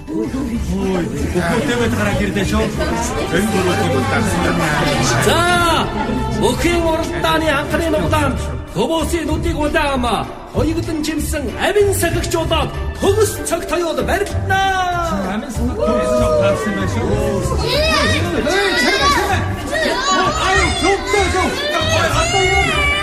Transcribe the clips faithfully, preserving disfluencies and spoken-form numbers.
Бүхэлдээ гараад ирдэ шүү. Энэ бүрүүдийг удаарсан. За, бүхэн уралдааны анхны нуглаанд Хөвөөсийн нүдийг удаам хоёгдон жимсэн амин сахигчудад төгс цаг тоёод барилнаа. Амин сахигчудад төгс таарсан байх шүү. Ай, зүгтээ шүү. Хатаа юу?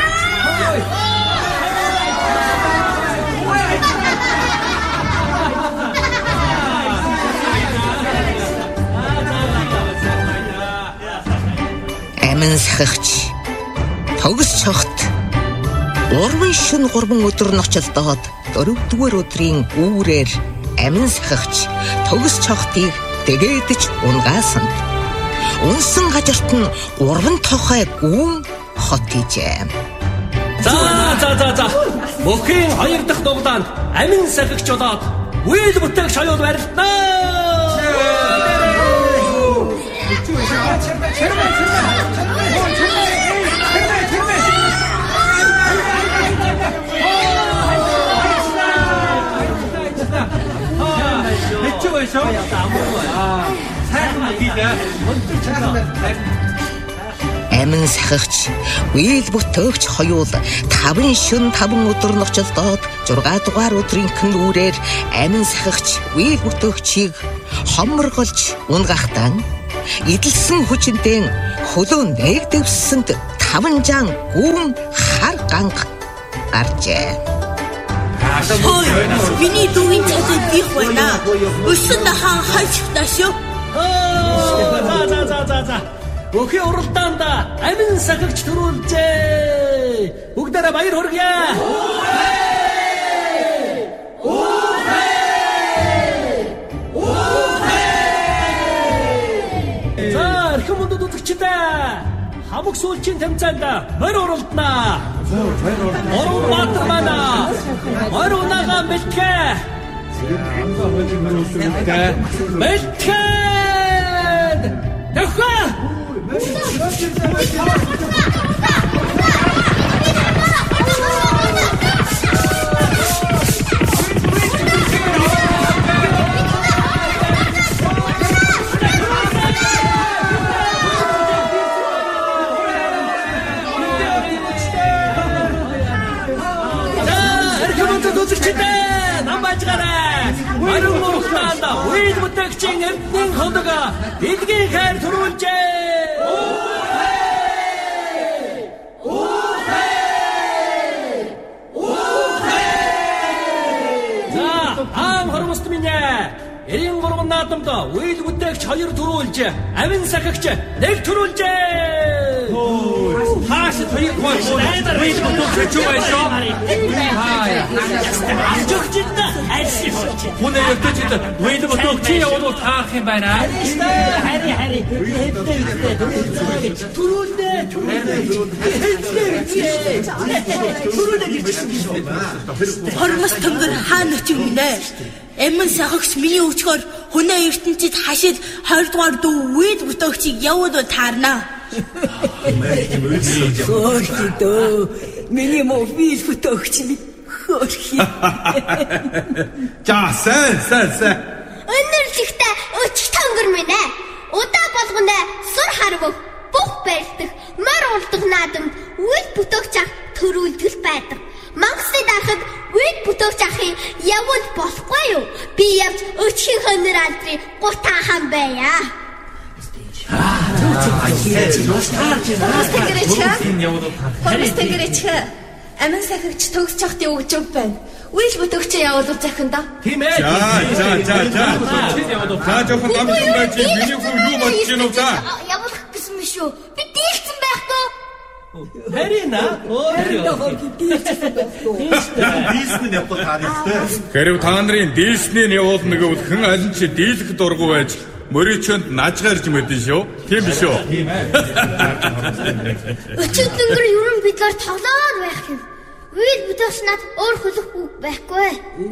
Амин сахигч төгс чогт Урмын шин гурван өдөр ночлдоод дөрөвдүгээр өдрийн үүрээр амин сахигч төгс чогтыг тэгээдэж унгаасанд унсан газарт нь гурван тохой гүн хот хийжээ. За за за за бүхэн хоёр дахь дуглаанд амин сахигчудад үйл бүтээх шоёод барилнаа. Амин сахигч үйл бүтээгч хоёул таван шин таван өдөр ночлдоод зургаан дугаар өдрийнхэн үүрээр амин сахигч үйл бүтээгчийг хоморголж унгахтан эдэлсэн хүчинтэй хөлөө нэгдэвсэнд таван жан гүн хар ганг гарчээ. Миний дүүгийн цайд бих байна. Өсөн хаан хайлтаашөө. За за за за за. Бүхэн уралдаанд амин сахигч төрүүлжээ. Бүгдээрээ баяр хүргье. За, эрхэм мөндөд үзэгчдээ хамаг сүүлчийн тэмцээнд морь уралдана. Орон Баатар байна. Морь унаага бэлтгэе. Бэлтгэе. Нөхөө. Марин мөрхтаанда үйл бүтээгчийн эрдэнэ хоног эдгийн хайр төрүүлжээ. За, аам хормост минь эрийн гурван наадамд үйл бүтээгч хоёр төрүүлж, амин сахигч нэг төрүүлжээ. Хааш twee гол найдар үйл бүтээгч байшоо. Ажигчд хайршиж. Хүнээ өвдөж үйл бүтээгч явуулах таах юм байна. Хари хари. Төрүүлдэ. Хормос төмгөр хаана очив минэ? Амин сахигч миний өчгөр хүнээ ертөнцид хашид хоёр дугаар дүү үйл бүтээгчийг явуулвал таарна. Хөөхдөө миний муу үйл бүтээгч минь хөрхи. За сайн сайн сайн. Өнөрлөгтэй өчг төмгөр минь ээ. Удаа болгонд сур харгав бүх байлдах мар урдах наадамд үйл бүтээгч ах төрүүлдэл байдаг. Мангасны дарахад үйл бүтээгч ахын явуулж болохгүй юу? Би явж өчгийн хонор алдрыг гутаа хам байя. Хормостэгрэч амин сахигч төгс чахтын өгж байна. Үйл бүтээгч явуулж захинда. Тийм ээ. За за за за. За жоохон гамшин байж миний хүн юу бодож байна вэ та? Явуулах гэсэн мэт шүү. Би дийлсэн байхгүй. Харина. Дийлсэн нь явах таарихтэй. Хэрв та нарын дийлснийг явуулна гэвэл хэн аль нь ч дийлэх дургу байж мөрөчөнд наж гарч мэдэн шүү. Тийм биш үү? Өчиг төмгөр ерөн бидлэр тоглоод байх юм. Үйл бүтээгч над өөр хөлөх үг байхгүй.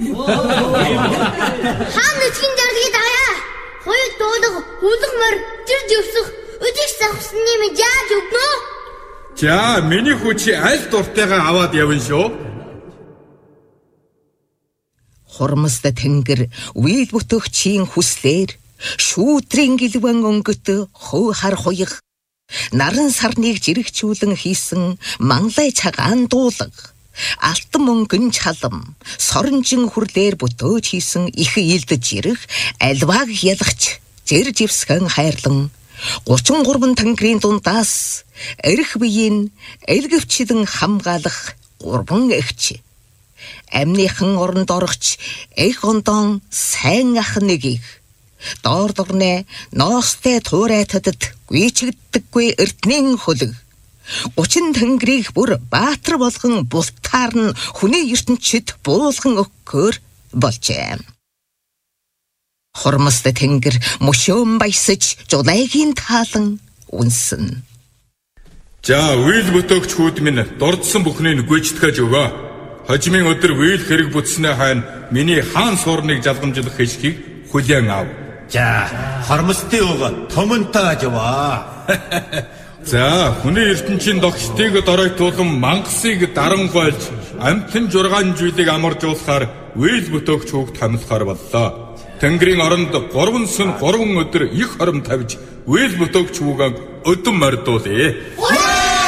Хаан өчгийн дарлыг даяа. Хоёр дуулаг хөлөх мөр тэр дэвсэх өчиг сахсны минь яаж өгнө? За, миний хүч аль дуртайгаа аваад явна шүү. Хурамсд тэнгэр үйл бүтээгчийн хүслээр шүүтрийн гэлвэн өнгөт хөө хар хуйг наран сарныг жирэгчүүлэн хийсэн манлай цагаан дуулаг алтан мөнгөн чалам соронжин хүрлээр бүтөөж хийсэн их илд жирэх альваг ялгч зэр живсгэн хайрлан гучин гурван тэнгэрийн дундаас эрх биеийн элгэвчлэн хамгаалах гурван эгч амныхан оронд орогч эх ондон сайн ах нэгийг доор дорны ноостой туурайтадад гүйчигддэггүй эрднийн хөлөг гучин тэнгэрийг бүр баатар болгон бултаар нь хүний ертөнчид буулган өгөхөөр болжээ. Хурамсд тэнгэр мөшөөн баясаж жулайгийн таалан үнсэн. За үйл бүтээгчхүүд минь дурдсан бүхнийг гүйцэтгэж өгөө. Хожимын өдөр үйл хэрэг бүтснээ хайн миний хаан суурныг жалгамжлах хэшгийг хүлээн ав. За, харамстай уг томонтааж яваа. За, хүний ертөнцийн догчдыг доройтуулан мангасыг дарангуйлж амтэн жургаан зүйлийг амаржуулахаар үйл бүтээгч хүүхд хамлахаар боллоо. Тэнгэрийн оронд гурван сүн гурван өдөр их хором тавьж үйл бүтээгч хүүгээ өдөн мордуулъя.